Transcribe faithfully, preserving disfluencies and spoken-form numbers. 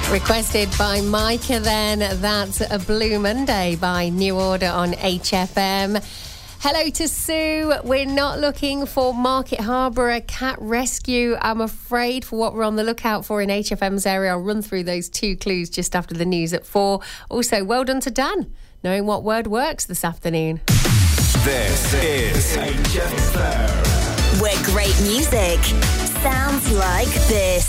Requested by Micah then. That's A Blue Monday by New Order on H F M. Hello to Sue. We're not looking for Market Harborough cat rescue, I'm afraid, for what we're on the lookout for in H F M's area. I'll run through those two clues just after the news at four. Also, well done to Dan, knowing what word works this afternoon. This is H F M, where great music sounds like this.